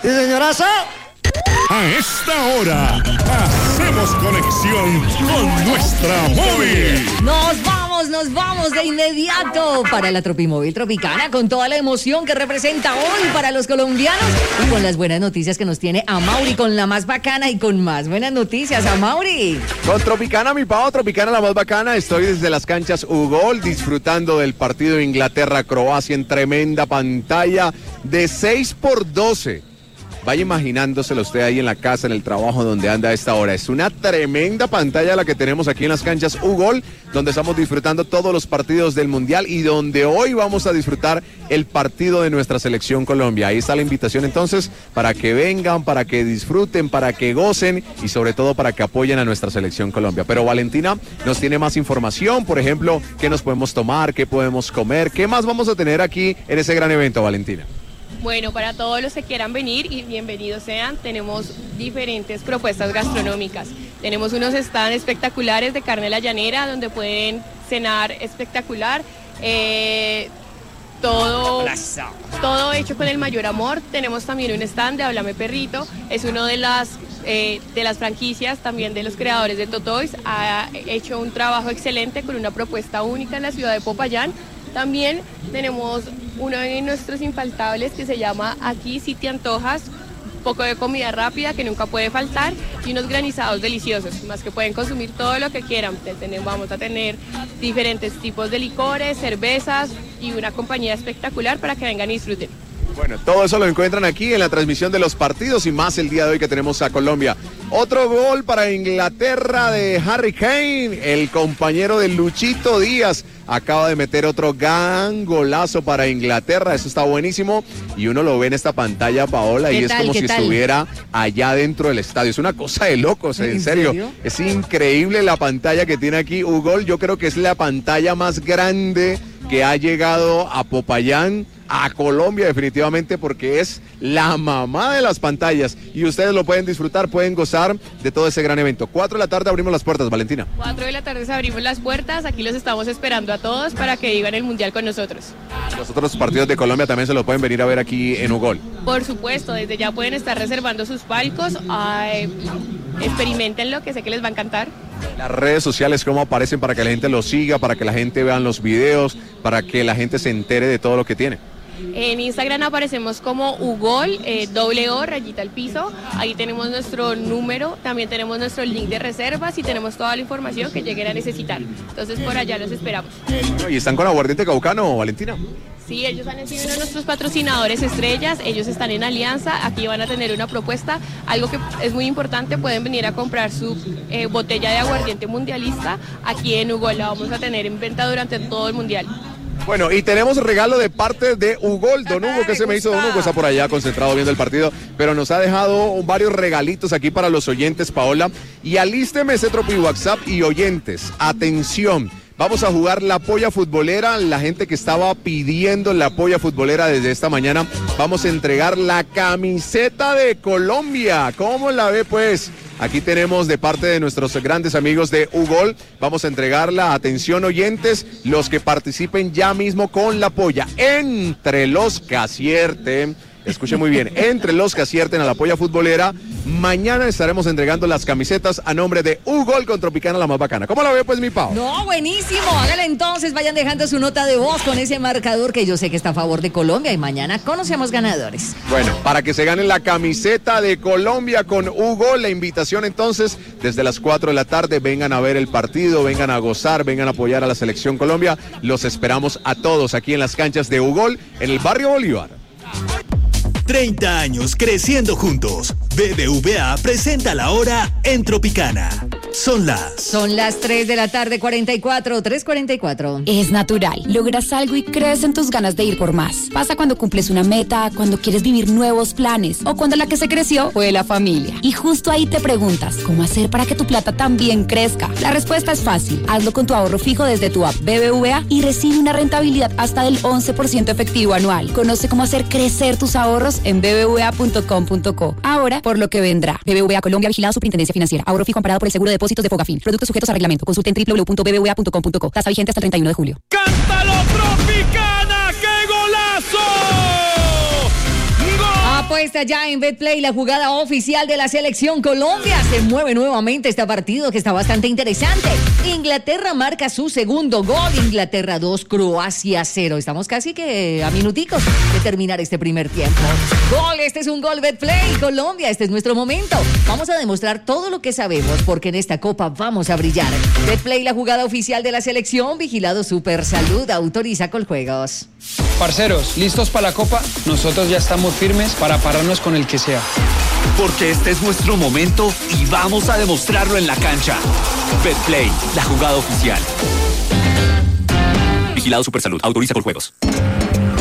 ¿Y señoraza? A esta hora, hacemos conexión con nuestra móvil. Nos vamos de inmediato para la Tropimóvil Tropicana con toda la emoción que representa hoy para los colombianos y con las buenas noticias que nos tiene Amaury, con la más bacana y con más buenas noticias. Amaury. Con Tropicana, mi pavo, Tropicana la más bacana. Estoy desde las canchas Ugol disfrutando del partido Inglaterra-Croacia en tremenda pantalla de 6x12. Vaya imaginándoselo usted ahí en la casa, en el trabajo donde anda a esta hora. Es una tremenda pantalla la que tenemos aquí en las canchas Ugol, donde estamos disfrutando todos los partidos del Mundial y donde hoy vamos a disfrutar el partido de nuestra selección Colombia. Ahí está la invitación entonces para que vengan, para que disfruten, para que gocen y sobre todo para que apoyen a nuestra selección Colombia. Pero Valentina nos tiene más información, por ejemplo, qué nos podemos tomar, qué podemos comer, qué más vamos a tener aquí en ese gran evento, Valentina. Bueno, para todos los que quieran venir y bienvenidos sean, tenemos diferentes propuestas gastronómicas. Tenemos unos stands espectaculares de carne a la llanera donde pueden cenar espectacular. Todo hecho con el mayor amor. Tenemos también un stand de Háblame Perrito, es uno de las franquicias también de los creadores de Totoys. Ha hecho un trabajo excelente con una propuesta única en la ciudad de Popayán. También tenemos uno de nuestros infaltables que se llama Aquí Si Te Antojas, un poco de comida rápida que nunca puede faltar y unos granizados deliciosos, más que pueden consumir todo lo que quieran. Vamos a tener diferentes tipos de licores, cervezas y una compañía espectacular para que vengan y disfruten. Bueno, todo eso lo encuentran aquí en la transmisión de los partidos y más el día de hoy que tenemos a Colombia. Otro gol para Inglaterra de Harry Kane, el compañero de Luchito Díaz. Acaba de meter otro gran golazo para Inglaterra, eso está buenísimo. Y uno lo ve en esta pantalla, Paola, y es como si estuviera allá dentro del estadio. Es una cosa de locos, en serio. Es increíble la pantalla que tiene aquí Ugol. Yo creo que es la pantalla más grande que ha llegado a Popayán, a Colombia definitivamente, porque es la mamá de las pantallas y ustedes lo pueden disfrutar, pueden gozar de todo ese gran evento. 4 de la tarde abrimos las puertas, Valentina. 4 de la tarde abrimos las puertas, aquí los estamos esperando a todos para que vivan el Mundial con nosotros. Los otros partidos de Colombia también se lo pueden venir a ver aquí en Ugol. Por supuesto, desde ya pueden estar reservando sus palcos, experimentenlo, que sé que les va a encantar. Las redes sociales, cómo aparecen para que la gente los siga, para que la gente vea los videos, para que la gente se entere de todo lo que tiene. En Instagram aparecemos como Ugol, O, rayita al piso. Ahí tenemos nuestro número, también tenemos nuestro link de reservas y tenemos toda la información que lleguen a necesitar. Entonces por allá los esperamos. ¿Y están con Aguardiente Caucano, Valentina? Sí, ellos han sido uno de nuestros patrocinadores estrellas, ellos están en alianza, aquí van a tener una propuesta, algo que es muy importante, pueden venir a comprar su botella de aguardiente mundialista, aquí en Ugol la vamos a tener en venta durante todo el mundial. Bueno, y tenemos regalo de parte de Ugol. Don Hugo, ¿qué se me hizo? Don Hugo está por allá concentrado viendo el partido, pero nos ha dejado varios regalitos aquí para los oyentes, Paola. Y alísteme ese Tropi WhatsApp y oyentes, atención. Vamos a jugar la polla futbolera, la gente que estaba pidiendo la polla futbolera desde esta mañana. Vamos a entregar la camiseta de Colombia. ¿Cómo la ve, pues? Aquí tenemos de parte de nuestros grandes amigos de Ugol. Vamos a entregarla, atención oyentes, los que participen ya mismo con la polla. Entre los que acierten, escuchen muy bien, entre los que acierten a la polla futbolera, mañana estaremos entregando las camisetas a nombre de Ugol con Tropicana la más bacana. ¿Cómo la ve, pues, mi Pau? No, buenísimo. Hágale entonces, vayan dejando su nota de voz con ese marcador que yo sé que está a favor de Colombia y mañana conocemos ganadores. Bueno, para que se ganen la camiseta de Colombia con Ugol, la invitación entonces desde las 4 de la tarde, vengan a ver el partido, vengan a gozar, vengan a apoyar a la selección Colombia. Los esperamos a todos aquí en las canchas de Ugol, en el barrio Bolívar. 30 años creciendo juntos. BBVA presenta la hora en Tropicana. Son las 3 de la tarde, 3:44. Es natural. Logras algo y crees en tus ganas de ir por más. Pasa cuando cumples una meta, cuando quieres vivir nuevos planes o cuando la que se creció fue la familia. Y justo ahí te preguntas, ¿cómo hacer para que tu plata también crezca? La respuesta es fácil. Hazlo con tu ahorro fijo desde tu app BBVA y recibe una rentabilidad hasta del 11% efectivo anual. Conoce cómo hacer crecer tus ahorros en bbva.com.co. Ahora, por lo que vendrá. BBVA Colombia, vigilado Superintendencia Financiera. Ahorro fijo amparado por el seguro de depósitos de Fogafín. Productos sujetos a reglamento. Consulte en www.bbva.com.co. Tasa vigente hasta el 31 de julio. ¡Cántalo, Tropicana! ¡Qué golazo! Pues está ya en Betplay, la jugada oficial de la selección Colombia. Se mueve nuevamente este partido que está bastante interesante. Inglaterra marca su segundo gol. Inglaterra 2, Croacia 0. Estamos casi que a minuticos de terminar este primer tiempo. Gol, este es un gol Betplay. Colombia, este es nuestro momento. Vamos a demostrar todo lo que sabemos porque en esta copa vamos a brillar. Betplay, la jugada oficial de la selección. Vigilado Super Salud. Autoriza Coljuegos. Parceros, ¿listos para la copa? Nosotros ya estamos firmes para pararnos con el que sea. Porque este es nuestro momento y vamos a demostrarlo en la cancha. Betplay, la jugada oficial. Vigilado Supersalud. Autoriza Coljuegos.